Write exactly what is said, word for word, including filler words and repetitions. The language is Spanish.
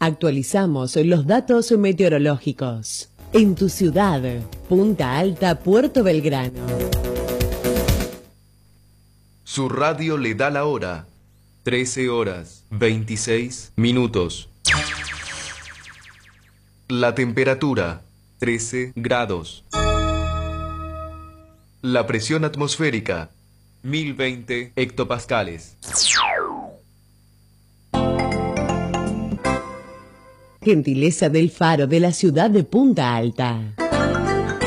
Actualizamos los datos meteorológicos. En tu ciudad, Punta Alta, Puerto Belgrano. Su radio le da la hora. trece horas, veintiséis minutos. La temperatura, trece grados. La presión atmosférica, mil veinte hectopascales. Gentileza del Faro de la ciudad de Punta Alta.